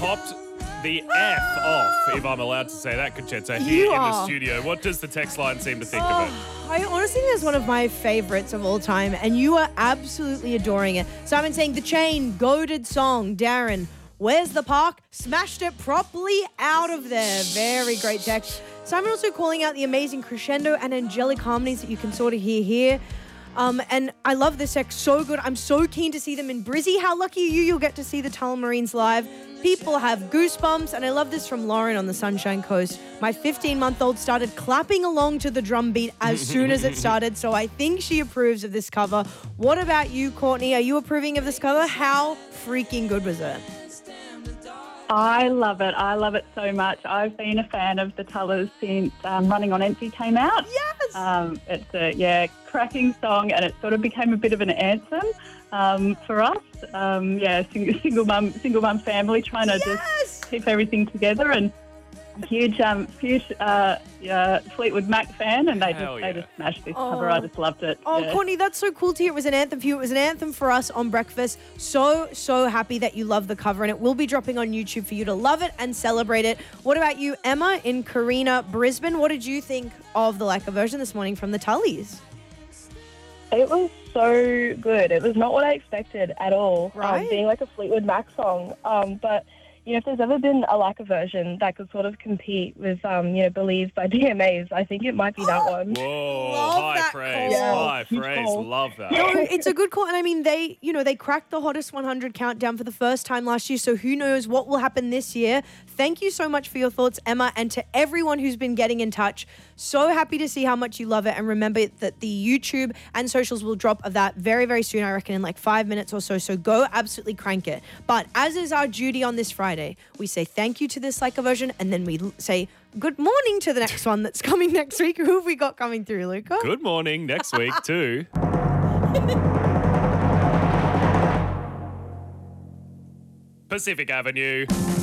popped the F off, if I'm allowed to say that, Conchetta, here in the studio. What does the text line seem to think of it? I honestly think it's one of my favorites of all time, and you are absolutely adoring it. Simon saying, The Chain, goated song. Darren, where's the park? Smashed it properly out of there. Very great text. Simon also calling out the amazing crescendo and angelic harmonies that you can sort of hear here. And I love this text, so good. I'm so keen to see them in Brizzy. How lucky are you? You'll get to see the Tullamarines live. People have goosebumps, and I love this from Lauren on the Sunshine Coast. My 15-month-old started clapping along to the drum beat as soon as it started, so I think she approves of this cover. What about you, Courtney? Are you approving of this cover? How freaking good was it? I love it. I love it so much. I've been a fan of the Tullers since Running on Empty came out. Yes! It's a cracking song, and it sort of became a bit of an anthem for us. Single mum family trying to just keep everything together, and huge Fleetwood Mac fan, and they just smashed this cover. I just loved it. Courtney, that's so cool to hear. It was an anthem for you. It was an anthem for us on breakfast. So happy that you love the cover, and it will be dropping on YouTube for you to love it and celebrate it. What about you, Emma, in Carina, Brisbane? What did you think of the Lacquer version this morning from the Tullies? It was so good. It was not what I expected at all, right? Being like a Fleetwood Mac song. But if there's ever been a Lacquer version that could sort of compete with, Believe by DMAs, I think it might be that one. Whoa, Love high that praise, call. high praise. Love that. No, it's a good call. And I mean, they cracked the Hottest 100 countdown for the first time last year. So who knows what will happen this year. Thank you so much for your thoughts, Emma, and to everyone who's been getting in touch. So happy to see how much you love it. And remember that the YouTube and socials will drop of that very, very soon, I reckon, in like 5 minutes or so. So go absolutely crank it. But as is our duty on this Friday, we say thank you to this Lacquer version, and then we say good morning to the next one that's coming next week. Who have we got coming through, Luca? Good morning next week too. Pacific Avenue.